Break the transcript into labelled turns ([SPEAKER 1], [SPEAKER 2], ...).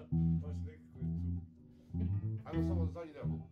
[SPEAKER 1] Baš nekako je tu. Ajmo samo za zadnji deo.